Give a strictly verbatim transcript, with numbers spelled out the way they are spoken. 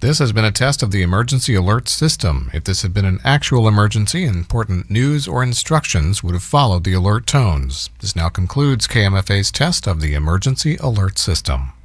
This has been a test of the emergency alert system. If this had been an actual emergency, important news or instructions would have followed the alert tones. This now concludes K M F A's test of the emergency alert system.